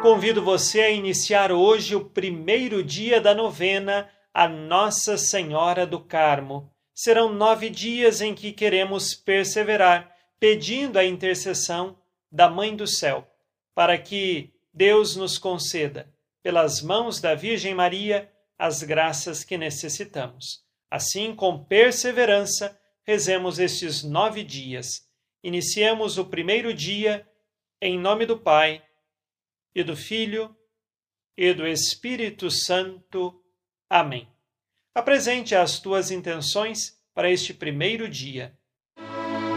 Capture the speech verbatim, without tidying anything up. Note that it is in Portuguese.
Convido você a iniciar hoje o primeiro dia da novena a Nossa Senhora do Carmo. Serão nove dias em que queremos perseverar, pedindo a intercessão da Mãe do Céu, para que Deus nos conceda, pelas mãos da Virgem Maria, as graças que necessitamos. Assim, com perseverança, rezemos estes nove dias. Iniciemos o primeiro dia em nome do Pai, e do Filho, e do Espírito Santo. Amém. Apresente as tuas intenções para este primeiro dia.